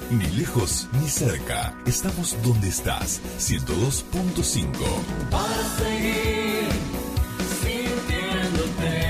Ni lejos ni cerca. Estamos donde estás. 102.5. Para seguir sintiéndote.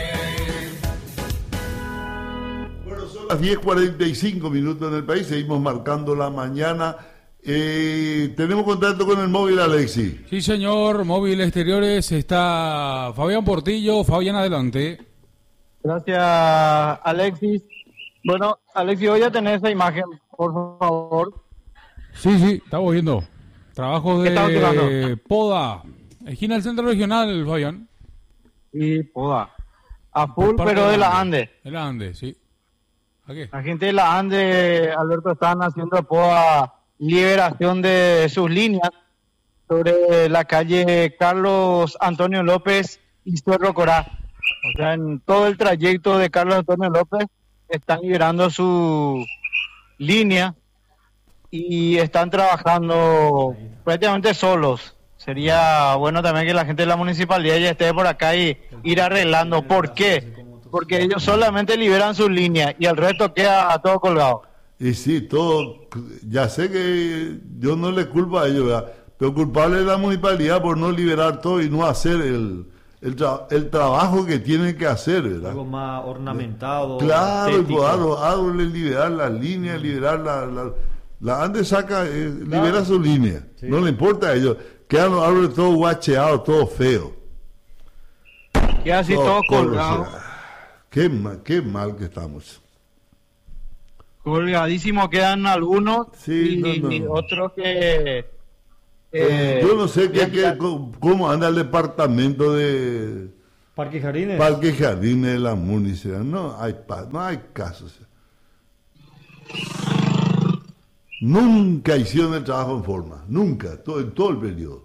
Bueno, son las 10:45 minutos en el país. Seguimos marcando la mañana. Tenemos contacto con el móvil, Alexis. Sí, señor. Móvil Exteriores está Fabián Portillo. Fabián, adelante. Gracias, Alexis. Bueno, Alexis, voy a tener esa imagen, por favor. Sí, estamos viendo. Trabajo ¿Qué estaba de tirando? poda. Esquina del Centro Regional, Fabián. Y poda. A full, Parte pero de la Ande. De la Ande, sí. ¿A qué? La gente de la Ande, Alberto, están haciendo poda, liberación de sus líneas sobre la calle Carlos Antonio López y Cerro Corá. O sea, en todo el trayecto de Carlos Antonio López están liberando su línea y están trabajando prácticamente solos. Sería bueno también que la gente de la municipalidad ya esté por acá y ir arreglando. ¿Por qué? Porque ellos solamente liberan sus líneas y el resto queda a todo colgado. Y sí, todo, ya sé que yo no le culpo a ellos, ¿verdad? Pero culpable es la municipalidad por no liberar todo y no hacer el trabajo que tienen que hacer, ¿verdad? Algo más ornamentado. Claro, estético. a los árboles liberar las líneas, liberar la Andes saca, libera su línea, Sí. no le importa a ellos, quedan los árboles todos guacheados, todos feos. Queda así todo colgado. Qué mal que estamos. Colgadísimo quedan algunos Sí, y no. otros que... Yo no sé ya- cómo anda el departamento de Parque Jardines. Parque Jardines de la municipalidad. No hay casos. Nunca hicieron el trabajo en forma, nunca, en todo el periodo.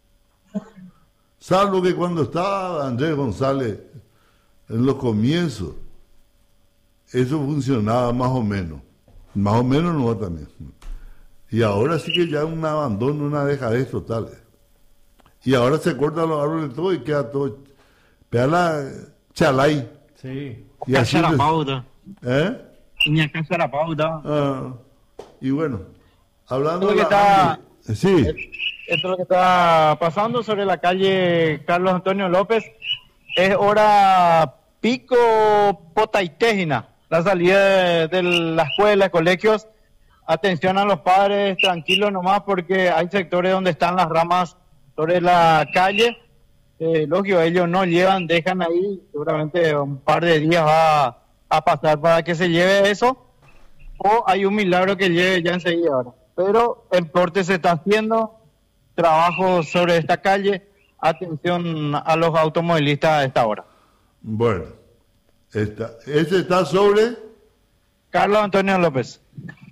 Salvo que cuando estaba Andrés González en los comienzos, eso funcionaba más o menos no también. Y ahora sí que ya un abandono, una dejadez total. Y ahora se cortan los árboles todo y queda todo, pega la chalay. Sí. Y así Casa la pauta. ¿eh? Ni acá se la pauta. Ah, y bueno, hablando Esto de que está- sí, Esto es lo que está pasando sobre la calle Carlos Antonio López. Es hora pico Potaitégina, la salida de la escuela, colegios. Atención a los padres, tranquilos nomás, porque hay sectores donde están las ramas sobre la calle. Lógico, ellos no llevan, dejan ahí. Seguramente un par de días va a pasar para que se lleve eso. O hay un milagro que llegue ya enseguida ahora. Pero el corte se está haciendo, trabajo sobre esta calle, atención a los automovilistas a esta hora. bueno, ese está sobre, Carlos Antonio López.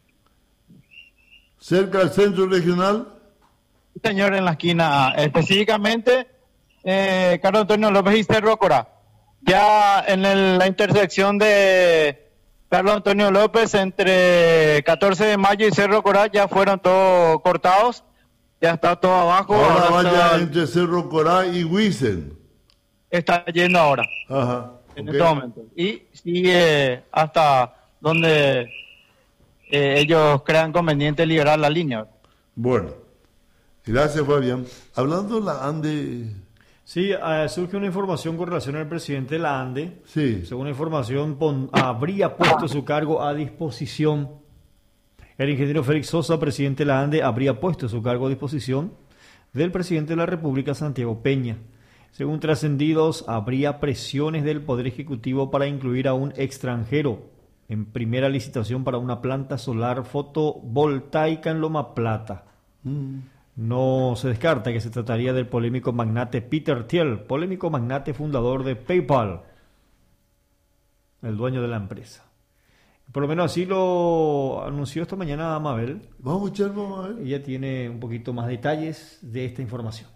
cerca del centro regional, Señor, en la esquina, específicamente, Carlos Antonio López y Cerro Corá. Ya en la intersección de Carlos Antonio López entre 14 de mayo y Cerro Corá ya fueron todos cortados. Ya está todo abajo. ahora vaya está, entre Cerro Corá y Huisen. está yendo ahora. Ajá. En ok. este momento. Y sigue hasta donde ellos crean conveniente liberar la línea. Bueno, gracias Fabián. Hablando de la Ande, Sí, surge una información con relación al presidente de la ANDE. sí, Según la información, habría puesto su cargo a disposición. El ingeniero Félix Sosa, presidente de la ANDE, habría puesto su cargo a disposición del presidente de la República, Santiago Peña. Según trascendidos, habría presiones del Poder Ejecutivo para incluir a un extranjero en primera licitación para una planta solar fotovoltaica en Loma Plata. No se descarta que se trataría del polémico magnate Peter Thiel, polémico magnate fundador de PayPal, el dueño de la empresa. Por lo menos así lo anunció esta mañana Mabel. vamos a ver. Ella tiene un poquito más detalles de esta información.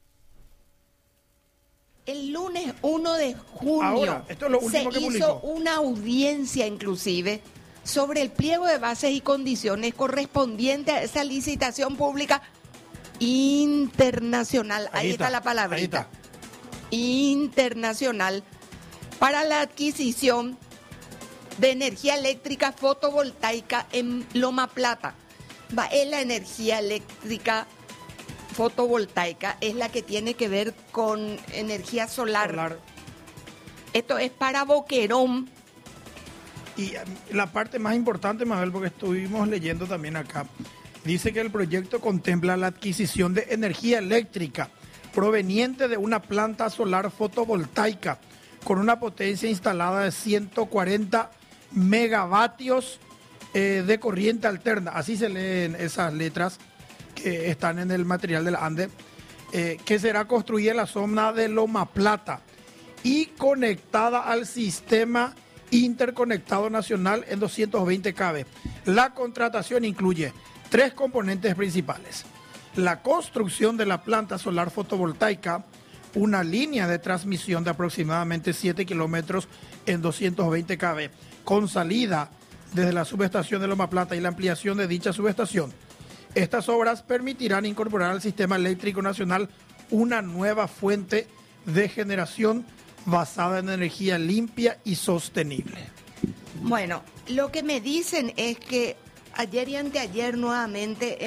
El lunes 1 de junio Ahora, esto es lo se último que hizo publicó. una audiencia inclusive sobre el pliego de bases y condiciones correspondiente a esa licitación pública internacional. Ahí está la palabrita. Ahí está. Internacional para la adquisición de energía eléctrica fotovoltaica en Loma Plata. Es la energía eléctrica fotovoltaica, es la que tiene que ver con energía solar. Esto es para Boquerón. Y la parte más importante, Mabel, porque estuvimos leyendo también acá, dice que el proyecto contempla la adquisición de energía eléctrica proveniente de una planta solar fotovoltaica con una potencia instalada de 140 megavatios de corriente alterna. Así se leen esas letras que están en el material de la ANDE, que será construida en la zona de Loma Plata y conectada al sistema interconectado nacional en 220 kV. La contratación incluye 3 componentes principales: la construcción de la planta solar fotovoltaica, una línea de transmisión de aproximadamente 7 kilómetros en 220 kV, con salida desde la subestación de Loma Plata y la ampliación de dicha subestación. Estas obras permitirán incorporar al sistema eléctrico nacional una nueva fuente de generación basada en energía limpia y sostenible. Bueno, lo que me dicen es que ayer y anteayer nuevamente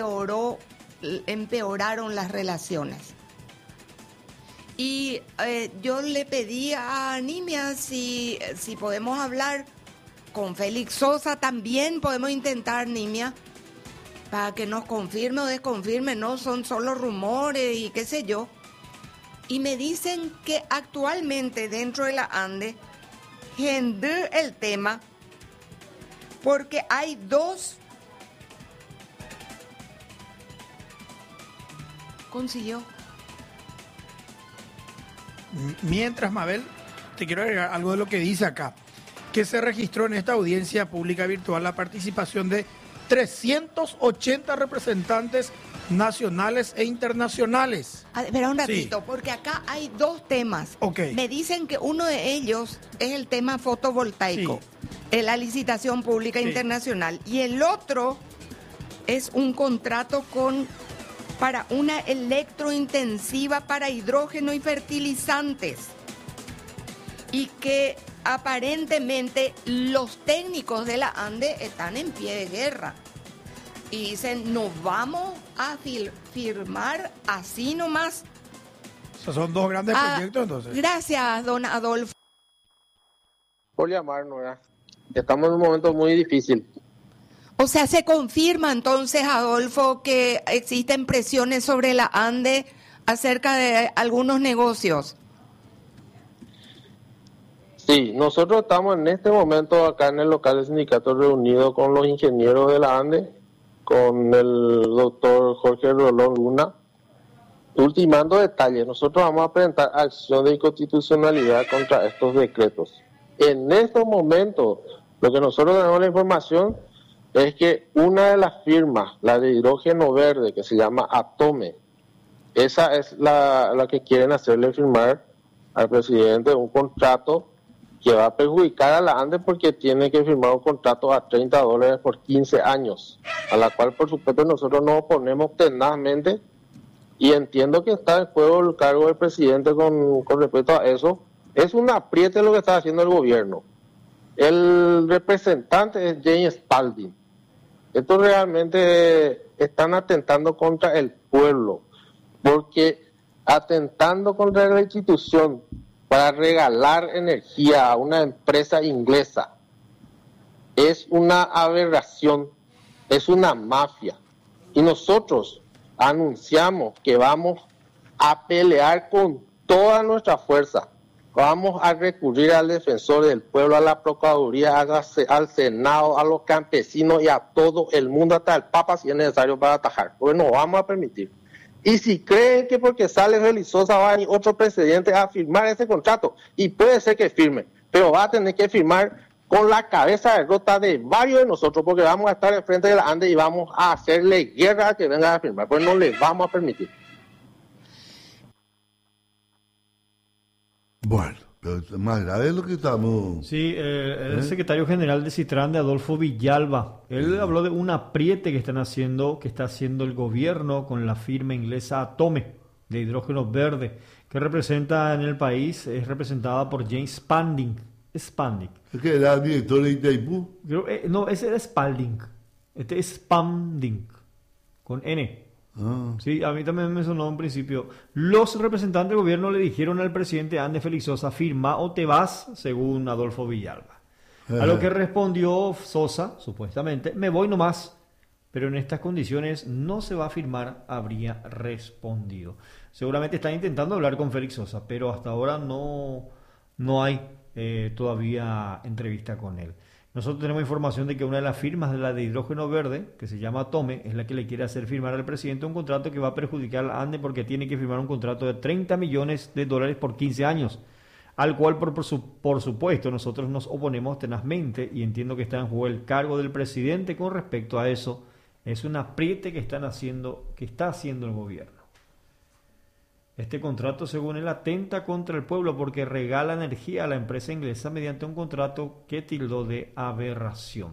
empeoraron las relaciones. Y yo le pedí a Nimia si podemos hablar con Félix Sosa, también podemos intentar, Nimia, para que nos confirme o desconfirme, no son solo rumores y qué sé yo. Y me dicen que actualmente dentro de la ANDE gender el tema porque hay 2. Consiguió. Mientras, Mabel, te quiero agregar algo de lo que dice acá, que se registró en esta audiencia pública virtual la participación de 380 representantes nacionales e internacionales. Espera un ratito, porque acá hay 2 temas. Okay. Me dicen que uno de ellos es el tema fotovoltaico, la licitación pública internacional, y el otro es un contrato para una electrointensiva para hidrógeno y fertilizantes, y que aparentemente los técnicos de la ANDE están en pie de guerra y dicen, nos vamos a firmar así nomás. O sea, son 2 grandes proyectos entonces. Gracias, don Adolfo. Por llamarnos, ¿verdad? Estamos en un momento muy difícil. O sea, se confirma entonces, Adolfo, que existen presiones sobre la ANDE acerca de algunos negocios. Sí, nosotros estamos en este momento acá en el local del sindicato reunido con los ingenieros de la ANDE, con el doctor Jorge Rolón Luna, ultimando detalles. Nosotros vamos a presentar acción de inconstitucionalidad contra estos decretos. En estos momentos, lo que nosotros tenemos la información es que una de las firmas, la de hidrógeno verde, que se llama Atome, esa es la que quieren hacerle firmar al presidente un contrato que va a perjudicar a la ANDE porque tiene que firmar un contrato a $30 por 15 años, a la cual por supuesto nosotros nos oponemos tenazmente, y entiendo que está en juego el cargo del presidente con respecto a eso. Es un apriete lo que está haciendo el gobierno. El representante es James Spalding. Estos realmente están atentando contra el pueblo, porque atentando contra la institución para regalar energía a una empresa inglesa es una aberración, es una mafia. Y nosotros anunciamos que vamos a pelear con toda nuestra fuerza. Vamos a recurrir al defensor del pueblo, a la Procuraduría, al Senado, a los campesinos y a todo el mundo, hasta el Papa si es necesario para atajar. Porque no vamos a permitir. Y si creen que porque sale Félix Sosa va a venir otro presidente a firmar ese contrato, y puede ser que firme, pero va a tener que firmar con la cabeza rota de varios de nosotros, porque vamos a estar enfrente de la ANDE y vamos a hacerle guerra a que venga a firmar, pues no les vamos a permitir. Bueno, pero más grave es lo que estamos... Sí, el secretario general de Citran, de Adolfo Villalba, él habló de un apriete que está haciendo el gobierno con la firma inglesa Atome de hidrógeno verde, que representa en el país, es representada por James Spalding. ¿Es que era director de Itaipú? No, ese era Spalding. Este es Spamdink, con N. Sí, a mí también me sonó en principio. Los representantes del gobierno le dijeron al presidente Ande Félix Sosa, firma o te vas, según Adolfo Villalba. A lo que respondió Sosa, supuestamente, me voy nomás, pero en estas condiciones no se va a firmar, habría respondido. Seguramente están intentando hablar con Félix Sosa, pero hasta ahora no hay todavía entrevista con él. Nosotros tenemos información de que una de las firmas de la de hidrógeno verde, que se llama Tome, es la que le quiere hacer firmar al presidente un contrato que va a perjudicar a Ande porque tiene que firmar un contrato de $30 millones por 15 años, al cual por supuesto nosotros nos oponemos tenazmente y entiendo que está en juego el cargo del presidente con respecto a eso. Es un apriete que está haciendo el gobierno. Este contrato, según él, atenta contra el pueblo porque regala energía a la empresa inglesa mediante un contrato que tildó de aberración.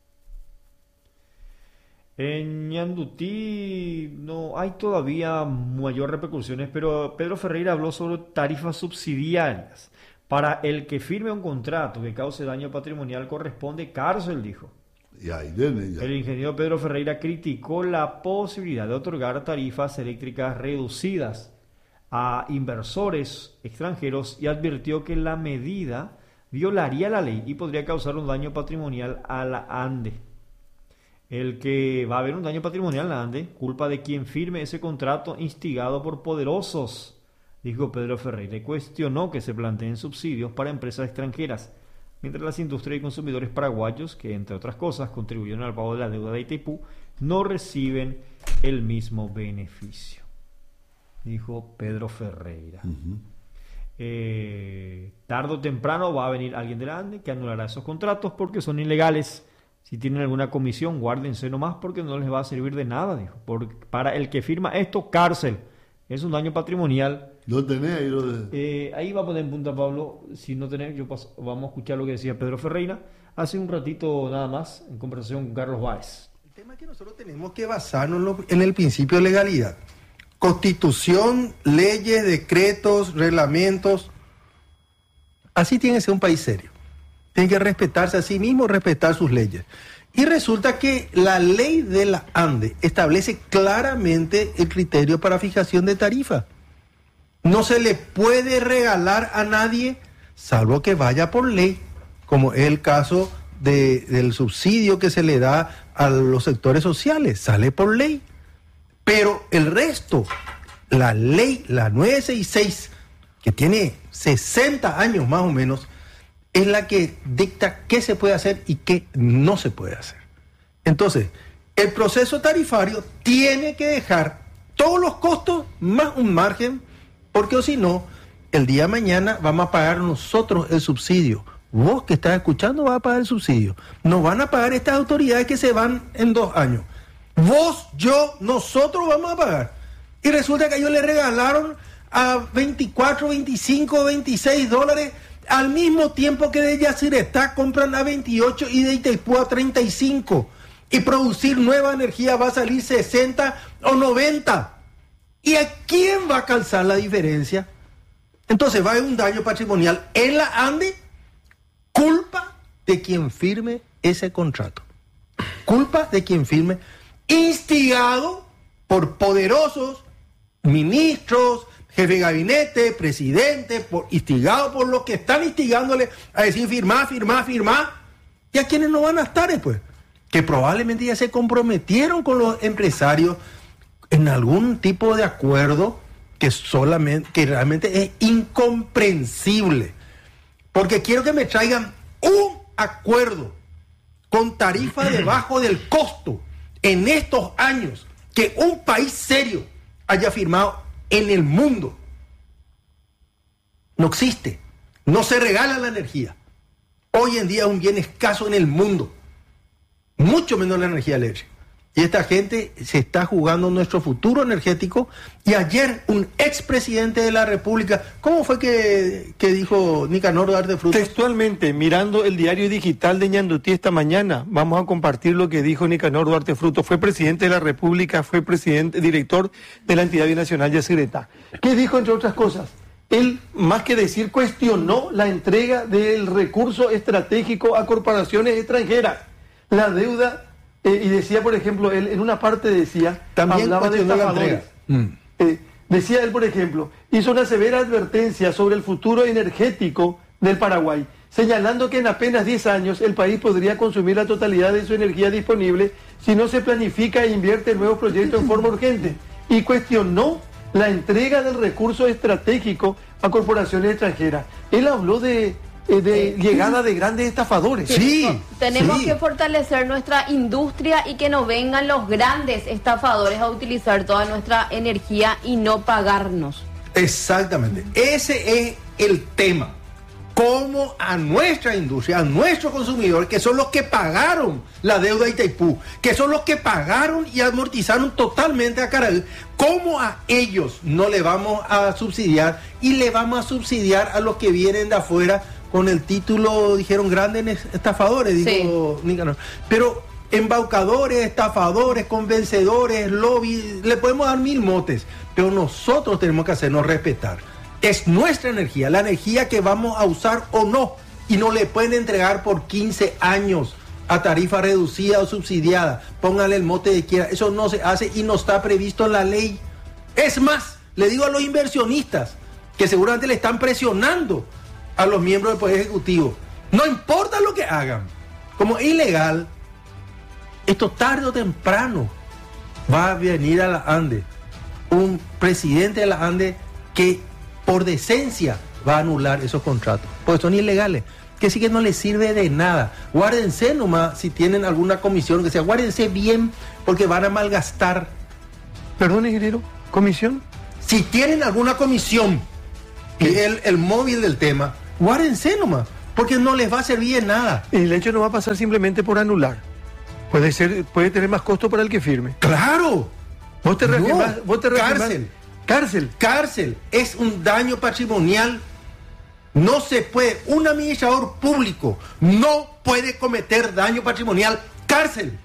En Ñandutí no hay todavía mayor repercusiones, pero Pedro Ferreira habló sobre tarifas subsidiarias. Para el que firme un contrato que cause daño patrimonial corresponde cárcel, dijo. El ingeniero Pedro Ferreira criticó la posibilidad de otorgar tarifas eléctricas reducidas a inversores extranjeros y advirtió que la medida violaría la ley y podría causar un daño patrimonial a la ANDE. El que va a haber un daño patrimonial a la ANDE, culpa de quien firme ese contrato instigado por poderosos, dijo Pedro Ferreira, y cuestionó que se planteen subsidios para empresas extranjeras, mientras las industrias y consumidores paraguayos, que entre otras cosas contribuyeron al pago de la deuda de Itaipú, no reciben el mismo beneficio, dijo Pedro Ferreira. Tarde o temprano va a venir alguien de la ANDE que anulará esos contratos porque son ilegales. Si tienen alguna comisión, guárdense nomás porque no les va a servir de nada, dijo. Para el que firma esto, cárcel. Es un daño patrimonial. ¿Lo tenés ahí? Ahí va a poner en punta, Pablo. Si no tenés, vamos a escuchar lo que decía Pedro Ferreira hace un ratito nada más en conversación con Carlos Báez. El tema es que nosotros tenemos que basarnos en el principio de legalidad. Constitución, leyes, decretos, reglamentos. Así tiene que ser un país serio. Tiene que respetarse a sí mismo, respetar sus leyes. Y resulta que la ley de la ANDE establece claramente el criterio para fijación de tarifa. No se le puede regalar a nadie, salvo que vaya por ley, como es el caso del subsidio que se le da a los sectores sociales, sale por ley. Pero el resto, la ley, la 966, que tiene 60 años más o menos, es la que dicta qué se puede hacer y qué no se puede hacer. Entonces, el proceso tarifario tiene que dejar todos los costos más un margen, porque o si no, el día de mañana vamos a pagar nosotros el subsidio. Vos que estás escuchando vas a pagar el subsidio. Nos van a pagar estas autoridades que se van en 2 años. Vos, yo, nosotros vamos a pagar. Y resulta que ellos le regalaron a 24, 25, 26 dólares al mismo tiempo que de Yacyretá compran a 28 y de Itaipú a 35. Y producir nueva energía va a salir 60 o 90. ¿Y a quién va a calzar la diferencia? Entonces va a haber un daño patrimonial en la ANDE, culpa de quien firme ese contrato. Culpa de quien firme, instigado por poderosos ministros, jefe de gabinete, presidente, instigado por los que están instigándole a decir firmá. ¿Y a quienes no van a estar después? Que probablemente ya se comprometieron con los empresarios en algún tipo de acuerdo que realmente es incomprensible. Porque quiero que me traigan un acuerdo con tarifa debajo del costo en estos años que un país serio haya firmado en el mundo. No existe. No se regala la energía. Hoy en día es un bien escaso en el mundo. Mucho menos la energía eléctrica. Y esta gente se está jugando nuestro futuro energético. Y ayer un expresidente de la República, ¿cómo fue que dijo Nicanor Duarte Frutos? Textualmente, mirando el diario digital de Ñandutí esta mañana, vamos a compartir lo que dijo Nicanor Duarte Frutos. Fue presidente de la República, fue director de la entidad binacional Yacyretá. ¿Qué dijo, entre otras cosas? Él, más que decir, cuestionó la entrega del recurso estratégico a corporaciones extranjeras. La deuda y decía, por ejemplo, él en una parte decía, también hablaba de cuestionó la estafadores. entrega. Decía él, por ejemplo, hizo una severa advertencia sobre el futuro energético del Paraguay, señalando que en apenas 10 años el país podría consumir la totalidad de su energía disponible si no se planifica e invierte en nuevos proyectos en forma urgente. Y cuestionó la entrega del recurso estratégico a corporaciones extranjeras. Él habló de llegada de grandes estafadores. Sí. Tenemos que fortalecer nuestra industria y que no vengan los grandes estafadores a utilizar toda nuestra energía y no pagarnos. Exactamente. Ese es el tema. Cómo a nuestra industria, a nuestro consumidor, que son los que pagaron la deuda de Itaipú, que son los que pagaron y amortizaron totalmente a Caraí, cómo a ellos no le vamos a subsidiar y le vamos a subsidiar a los que vienen de afuera con el título, dijeron, grandes estafadores, digo, sí. Nicanor. Pero embaucadores, estafadores, convencedores, lobby, le podemos dar 1000 motes, pero nosotros tenemos que hacernos respetar. Es nuestra energía, la energía que vamos a usar o no, y no le pueden entregar por 15 años a tarifa reducida o subsidiada. Póngale el mote que quiera, eso no se hace y no está previsto en la ley. Es más, le digo a los inversionistas que seguramente le están presionando a los miembros del Poder Ejecutivo, no importa lo que hagan, como es ilegal, esto tarde o temprano va a venir a la ANDE un presidente de la ANDE que por decencia va a anular esos contratos, porque son ilegales, que sí que no les sirve de nada. Guárdense nomás, si tienen alguna comisión, que sea, guárdense bien, porque van a malgastar. Perdón, ingeniero, ¿comisión? Si tienen alguna comisión, y el móvil del tema, guárdense nomás, porque no les va a servir de nada. Y el hecho no va a pasar simplemente por anular. Puede tener más costo para el que firme. ¡Claro! Vos te reafirmás. Cárcel. Es un daño patrimonial. No se puede. Un administrador público no puede cometer daño patrimonial. Cárcel.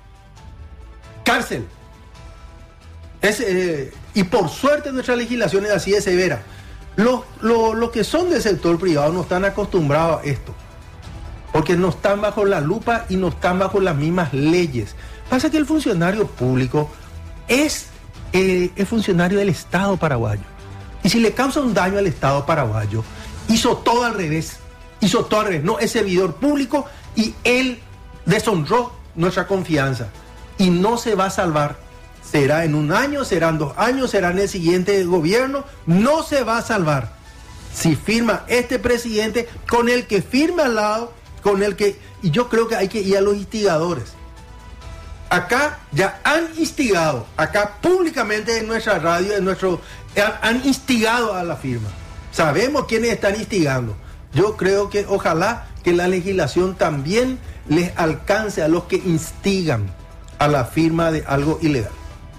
Y por suerte nuestra legislación es así de severa. Los que son del sector privado no están acostumbrados a esto, porque no están bajo la lupa y no están bajo las mismas leyes. Pasa que el funcionario público es el funcionario del Estado paraguayo, y si le causa un daño al Estado paraguayo, hizo todo al revés, no es servidor público y él deshonró nuestra confianza y no se va a salvar. Será en 1 año, serán 2 años, será en el siguiente gobierno, no se va a salvar. Si firma este presidente, con el que firma al lado, y yo creo que hay que ir a los instigadores. Acá ya han instigado, acá públicamente en nuestra radio, han instigado a la firma. Sabemos quiénes están instigando. Yo creo que ojalá que la legislación también les alcance a los que instigan a la firma de algo ilegal.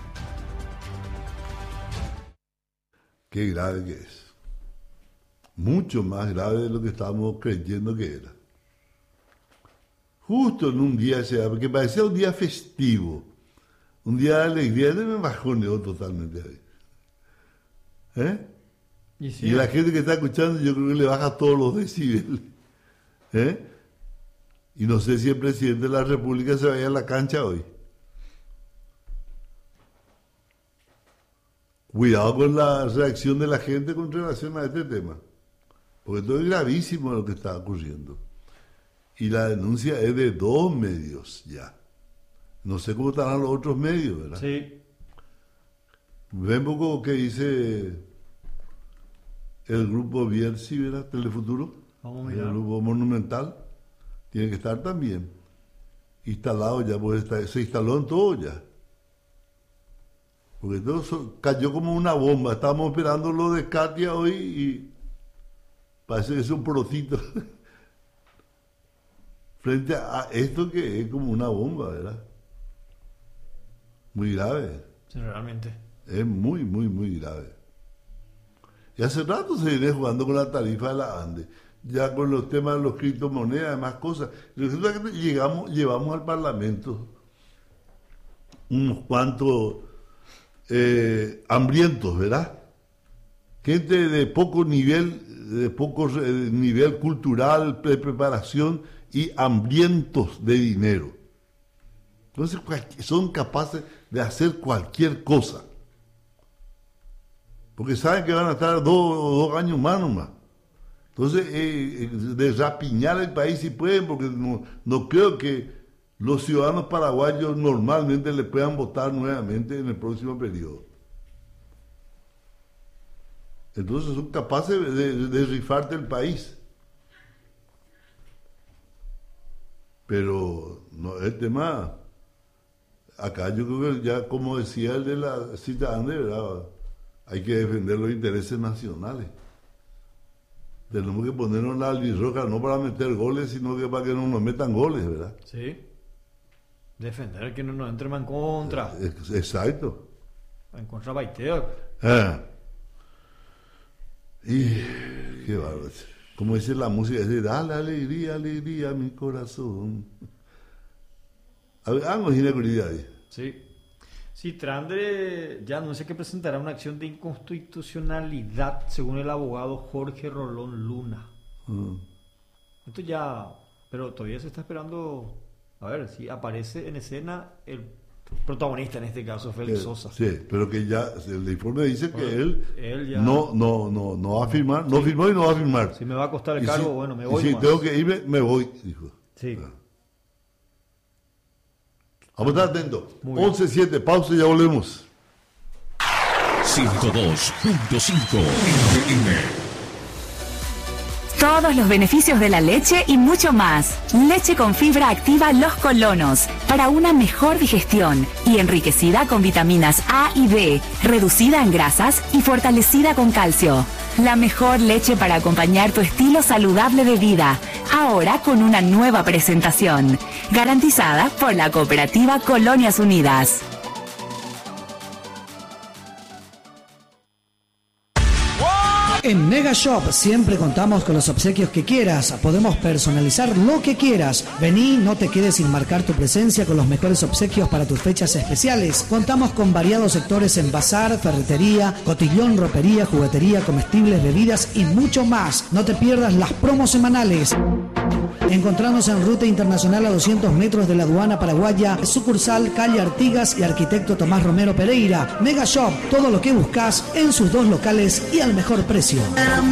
Qué grave que es. Mucho más grave de lo que estábamos creyendo que era. Justo en un día, porque parecía un día festivo, un día de alegría, me bajoneó totalmente ahí. Y la gente que está escuchando, yo creo que le baja todos los decibeles. Y no sé si el presidente de la República se vaya a la cancha hoy. Cuidado con la reacción de la gente con relación a este tema, porque todo es gravísimo lo que está ocurriendo. Y la denuncia es de 2 medios ya. No sé cómo estarán los otros medios, ¿verdad? Sí. Ven poco que dice el grupo Bierzi, ¿verdad? Telefuturo. Vamos a mirar. El grupo Monumental. Tiene que estar también instalado ya, pues se instaló en todo ya. Porque todo cayó como una bomba. Estábamos esperando lo de Katia hoy y parece que es un porocito. Frente a esto que es como una bomba, ¿verdad? Muy grave. Sí, realmente. Es muy, muy, muy grave. Y hace rato se viene jugando con la tarifa de la ANDE. Ya con los temas de los criptomonedas y más cosas. Resulta que llevamos al Parlamento unos cuantos hambrientos, ¿verdad? Gente de poco nivel cultural, de preparación y hambrientos de dinero. Entonces son capaces de hacer cualquier cosa. Porque saben que van a estar 2 años más nomás. Entonces, de rapiñar el país si pueden, porque no creo que los ciudadanos paraguayos normalmente le puedan votar nuevamente en el próximo periodo. Entonces son capaces de rifarte el país. Pero no, el tema, acá yo creo que ya, como decía el de la cita Ande, ¿verdad? Hay que defender los intereses nacionales. Tenemos que ponernos la albirroja no para meter goles, sino que para que no nos metan goles, ¿verdad? Sí. Defender que no nos entren en contra. Exacto. En contra baiteo. Y qué bárbaro. Como dice la música, dice, dale alegría, alegría a mi corazón. Algo tiene curiosidad ahí. Sí. Sí, Trandre ya anuncia que presentará una acción de inconstitucionalidad según el abogado Jorge Rolón Luna. Esto ya, pero todavía se está esperando, a ver si aparece en escena el protagonista, en este caso Félix Sosa. Sí, pero que ya el informe dice que él ya no va a firmar, no firmó y no va a firmar. Si me va a costar el cargo, bueno, me voy. Si tengo que irme, me voy, dijo. Sí. Vamos a estar atentos. 11:07, pausa y ya volvemos. 102.5 FM. Todos los beneficios de la leche y mucho más. Leche con fibra activa Los Colonos, para una mejor digestión y enriquecida con vitaminas A y B, reducida en grasas y fortalecida con calcio. La mejor leche para acompañar tu estilo saludable de vida, ahora con una nueva presentación, garantizada por la cooperativa Colonias Unidas. En Mega Shop siempre contamos con los obsequios que quieras. Podemos personalizar lo que quieras. Vení, no te quedes sin marcar tu presencia con los mejores obsequios para tus fechas especiales. Contamos con variados sectores en bazar, ferretería, cotillón, ropería, juguetería, comestibles, bebidas y mucho más. No te pierdas las promos semanales. Encontrarnos en Ruta Internacional a 200 metros de la aduana paraguaya, sucursal calle Artigas y Arquitecto Tomás Romero Pereira. Mega Shop, todo lo que buscas en sus 2 locales y al mejor precio.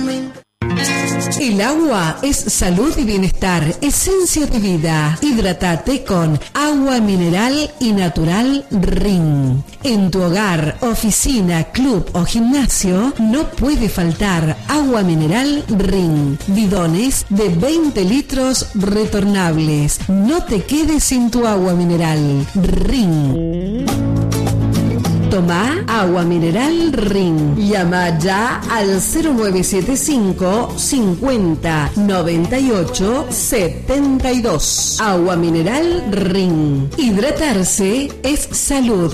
El agua es salud y bienestar, esencia de vida. Hidrátate con agua mineral y natural Rin. En tu hogar, oficina, club o gimnasio no puede faltar agua mineral Rin. Bidones de 20 litros retornables. No te quedes sin tu agua mineral Rin. Toma agua mineral Rin. Llama ya al 0975 50 98 72. Agua mineral Rin. Hidratarse es salud.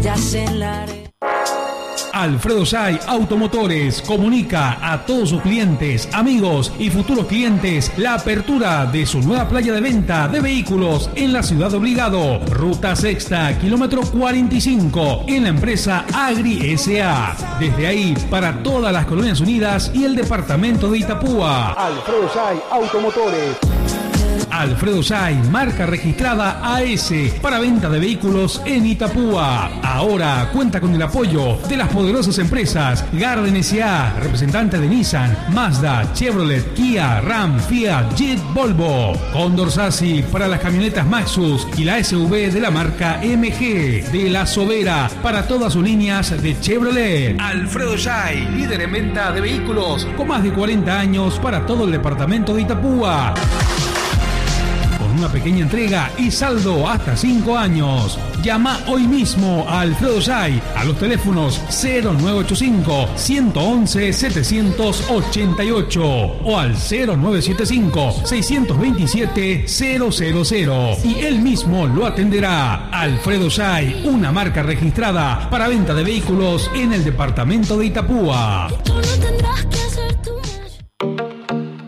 Alfredo Say Automotores comunica a todos sus clientes, amigos y futuros clientes la apertura de su nueva playa de venta de vehículos en la ciudad de Obligado, ruta sexta, kilómetro 45, en la empresa Agri S.A. Desde ahí para todas las Colonias Unidas y el departamento de Itapúa. Alfredo Say Automotores. Alfredo Say, marca registrada AS, para venta de vehículos en Itapúa. Ahora cuenta con el apoyo de las poderosas empresas Garden S.A., representante de Nissan, Mazda, Chevrolet, Kia, Ram, Fiat, Jeep, Volvo. Condor Sassi para las camionetas Maxus y la SUV de la marca MG. De La Sobera para todas sus líneas de Chevrolet. Alfredo Say, líder en venta de vehículos con más de 40 años para todo el departamento de Itapúa. Una pequeña entrega y saldo hasta 5 años. Llama hoy mismo a Alfredo Say a los teléfonos 0985 111 788 o al 0975 627 000 y él mismo lo atenderá. Alfredo Say, una marca registrada para venta de vehículos en el departamento de Itapúa.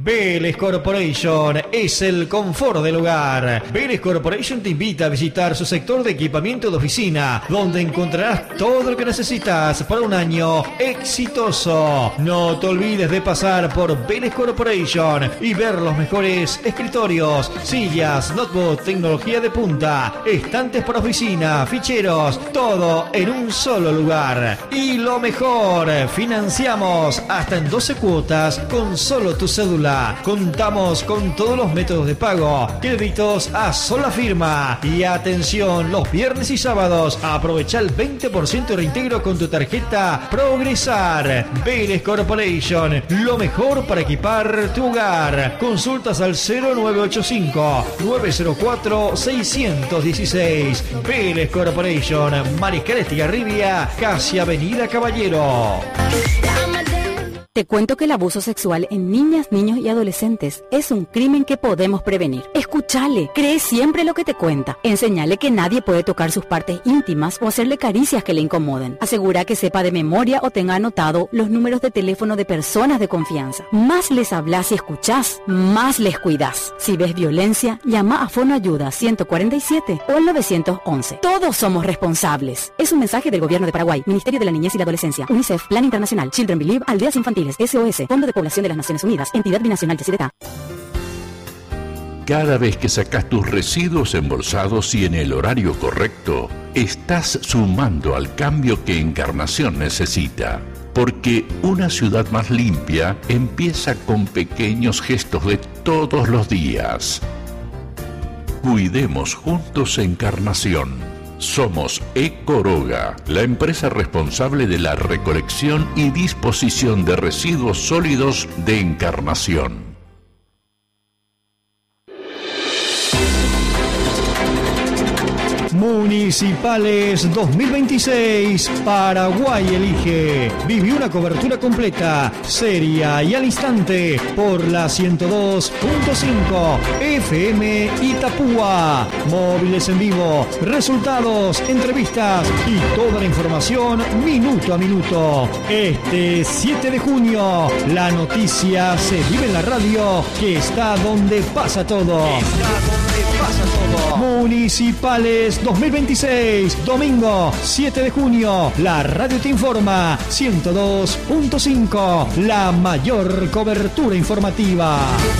Vélez Corporation es el confort del hogar. Vélez Corporation te invita a visitar su sector de equipamiento de oficina, donde encontrarás todo lo que necesitas para un año exitoso. No te olvides de pasar por Vélez Corporation y ver los mejores escritorios, sillas, notebook, tecnología de punta, estantes para oficina, ficheros, todo en un solo lugar. Y lo mejor, financiamos hasta en 12 cuotas con solo tu cédula. Contamos con todos los métodos de pago, créditos a sola firma. Y atención, los viernes y sábados aprovecha el 20% de reintegro con tu tarjeta Progresar. Vélez Corporation, lo mejor para equipar tu hogar. Consultas al 0985-904-616. Vélez Corporation, Mariscal Estigarribia, casi Avenida Caballero. Te cuento que el abuso sexual en niñas, niños y adolescentes es un crimen que podemos prevenir. Escúchale, cree siempre lo que te cuenta. Enséñale que nadie puede tocar sus partes íntimas o hacerle caricias que le incomoden. Asegura que sepa de memoria o tenga anotado los números de teléfono de personas de confianza. Más les hablas y escuchás, más les cuidás. Si ves violencia, llama a Fono Ayuda 147 o al 911. Todos somos responsables. Es un mensaje del Gobierno de Paraguay, Ministerio de la Niñez y la Adolescencia, UNICEF, Plan Internacional, Children Believe, Aldeas Infantiles, SOS, Fondo de Población de las Naciones Unidas, Entidad Binacional Yacyretá. Cada vez que sacas tus residuos embolsados y en el horario correcto, estás sumando al cambio que Encarnación necesita. Porque una ciudad más limpia empieza con pequeños gestos de todos los días. Cuidemos juntos Encarnación. Somos Ecoroga, la empresa responsable de la recolección y disposición de residuos sólidos de Encarnación. Municipales 2026, Paraguay elige. Viví una cobertura completa, seria y al instante por la 102.5 FM Itapúa. Móviles en vivo, resultados, entrevistas y toda la información minuto a minuto. Este 7 de junio, la noticia se vive en la radio, que está donde pasa todo. Municipales 2026, domingo 7 de junio, la radio te informa, 102.5, la mayor cobertura informativa.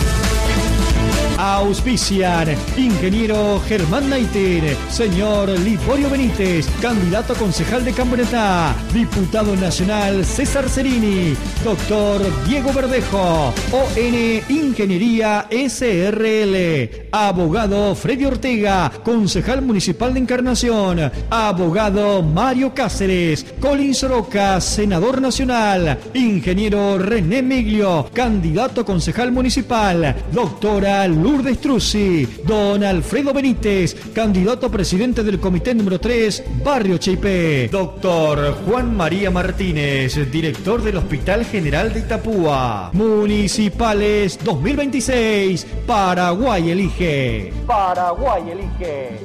Auspician ingeniero Germán Naiter, señor Liborio Benítez, candidato a concejal de Cambreta, diputado nacional César Cerini, doctor Diego Verdejo, ON Ingeniería SRL, abogado Freddy Ortega, concejal municipal de Encarnación, abogado Mario Cáceres, Colin Soroca, senador nacional, ingeniero René Miglio, candidato a concejal municipal, doctora Lourdes Truzzi, don Alfredo Benítez, candidato a presidente del comité número 3, Barrio Cheipé, doctor Juan María Martínez, director del Hospital General de Itapúa. Municipales 2026, Paraguay elige. Paraguay elige.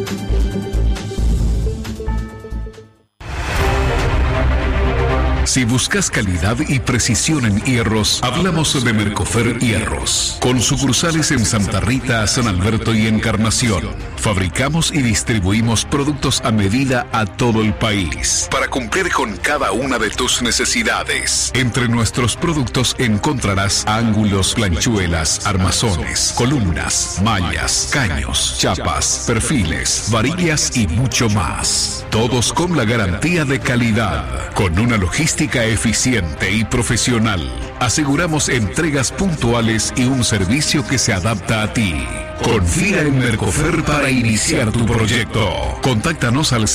Si buscas calidad y precisión en hierros, hablamos de Mercofer Hierros. Con sucursales en Santa Rita, San Alberto y Encarnación. Fabricamos y distribuimos productos a medida a todo el país, para cumplir con cada una de tus necesidades. Entre nuestros productos encontrarás ángulos, planchuelas, armazones, columnas, mallas, caños, chapas, perfiles, varillas y mucho más. Todos con la garantía de calidad, con una logística eficiente y profesional. Aseguramos entregas puntuales y un servicio que se adapta a ti. Confía en Mercofer para iniciar tu proyecto. Contáctanos al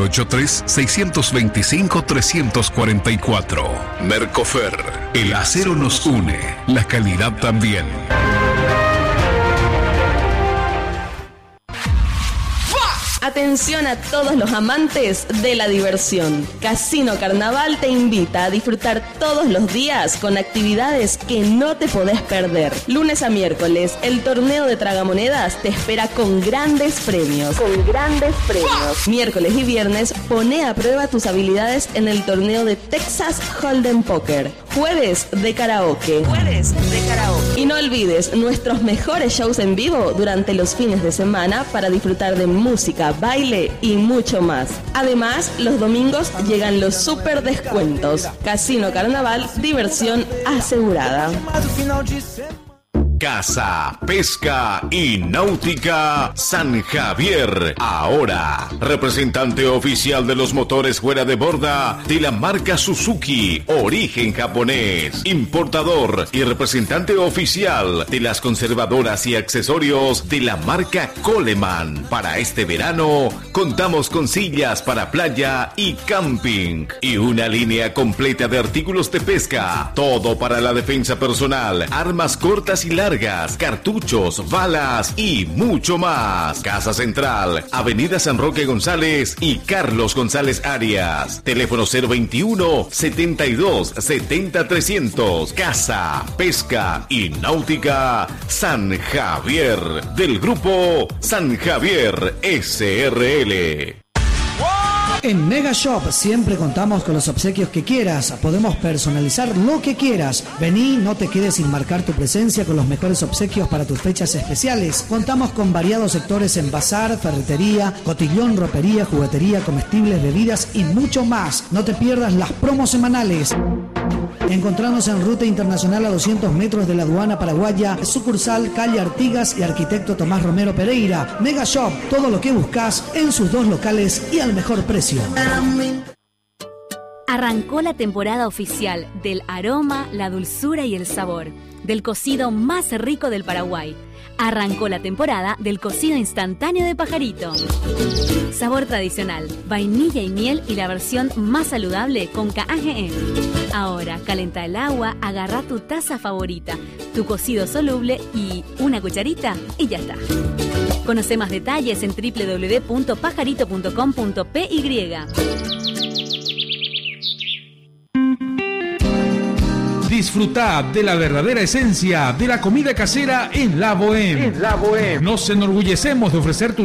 0983-625-344. Mercofer, el acero nos une, la calidad también. Atención a todos los amantes de la diversión. Casino Carnaval te invita a disfrutar todos los días con actividades que no te podés perder. Lunes a miércoles, el torneo de tragamonedas te espera con grandes premios. Miércoles y viernes, pone a prueba tus habilidades en el torneo de Texas Hold'em Poker. Jueves de karaoke. Y no olvides nuestros mejores shows en vivo durante los fines de semana para disfrutar de música, baile y mucho más. Además, los domingos llegan los super descuentos. Casino Carnaval, diversión asegurada. Caza, Pesca y Náutica San Javier. Ahora, representante oficial de los motores fuera de borda de la marca Suzuki, origen japonés. Importador y representante oficial de las conservadoras y accesorios de la marca Coleman. Para este verano, contamos con sillas para playa y camping. Y una línea completa de artículos de pesca. Todo para la defensa personal, armas cortas y largas, cartuchos, balas y mucho más. Casa Central, Avenida San Roque González y Carlos González Arias. Teléfono 021 72 70 300. Caza, Pesca y Náutica San Javier, del grupo San Javier SRL. En Mega Shop siempre contamos con los obsequios que quieras. Podemos personalizar lo que quieras. Vení, no te quedes sin marcar tu presencia con los mejores obsequios para tus fechas especiales. Contamos con variados sectores en bazar, ferretería, cotillón, ropería, juguetería, comestibles, bebidas y mucho más. No te pierdas las promos semanales. Encontrarnos en Ruta Internacional a 200 metros de la aduana paraguaya, sucursal calle Artigas y Arquitecto Tomás Romero Pereira. Mega Shop, todo lo que buscas en sus dos locales y al mejor precio. Arrancó la temporada oficial del aroma, la dulzura y el sabor del cocido más rico del Paraguay. Arrancó la temporada del cocido instantáneo de Pajarito. Sabor tradicional, vainilla y miel y la versión más saludable con KAGM. Ahora, calenta el agua, agarra tu taza favorita, tu cocido soluble y una cucharita y ya está. Conoce más detalles en www.pajarito.com.py. Disfrutá de la verdadera esencia de la comida casera en La Bohème. Nos enorgullecemos de ofrecer tu